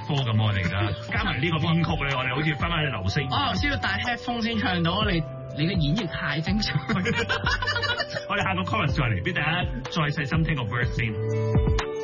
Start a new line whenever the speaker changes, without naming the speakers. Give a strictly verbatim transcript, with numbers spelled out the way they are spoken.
科咁，我哋而家加埋呢個編曲咧，我哋好似翻返去流星。
我頭先要戴啲 headphone 先唱到，你你嘅演繹太精彩。
我哋下個 chorus 再嚟，俾大家再細心聽個 verse 先。